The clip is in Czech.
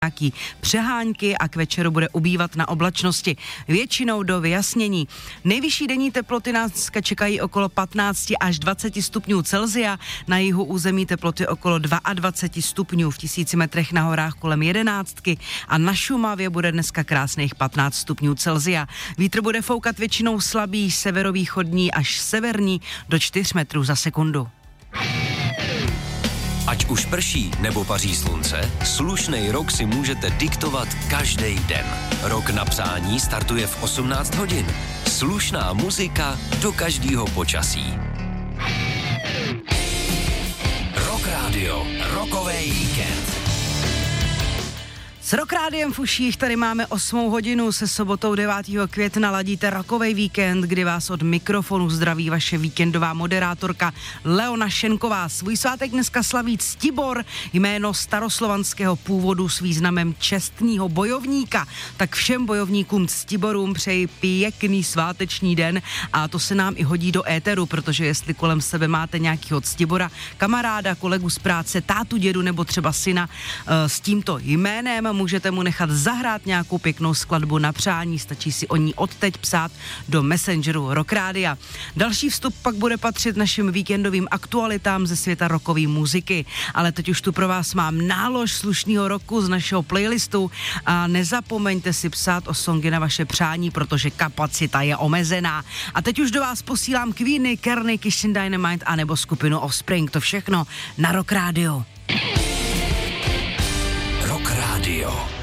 nějaký přehánky a k večeru bude ubývat na oblačnosti. Většinou do vyjasnění. Nejvyšší denní teploty nás čekají okolo 15 až 20 stupňů Celsia, na jihu území teploty okolo 22 stupňů, v 1000 metrech na horách kolem 11 a na Šumavě bude dneska krásných 15 stupňů Celsia. Vítr bude foukat většinou slabý severovýchodní až severní do 4 metrů za sekundu. Ať už prší nebo paří slunce, slušnej rok si můžete diktovat každý den. Rok na přání startuje v 18 hodin. Slušná muzika do každého počasí. Rock Radio, rokovej víkend. S Rock Rádiem v uších tady máme 8 hodinu, se sobotou 9. května ladíte rokovej víkend, kdy vás od mikrofonu zdraví vaše víkendová moderátorka Leona Šenková. Svůj svátek dneska slaví Ctibor, jméno staroslovanského původu s významem čestného bojovníka. Tak všem bojovníkům Ctiborům přeji pěkný sváteční den a to se nám i hodí do éteru, protože jestli kolem sebe máte nějakýho Ctibora, kamaráda, kolegu z práce, tátu, dědu nebo třeba syna s tímto jménem, můžete mu nechat zahrát nějakou pěknou skladbu na přání, stačí si o ní odteď psát do Messengeru Rock Rádia. Další vstup pak bude patřit našim víkendovým aktualitám ze světa rockové muziky, ale teď už tu pro vás mám nálož slušného roku z našeho playlistu a nezapomeňte si psát o songy na vaše přání, protože kapacita je omezená. A teď už do vás posílám Queeny, Kerny, Kiss and Dynamite a nebo skupinu Offspring, to všechno na Rock Radio. Rock Radio.